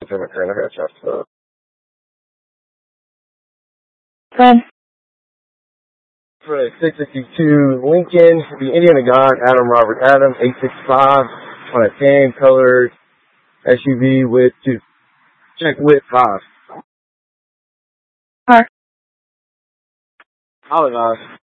Fred. For a 662 Lincoln, the Indiana God, Adam Robert Adam, 865, on a tan colored SUV with check with 5. Park. Apologize.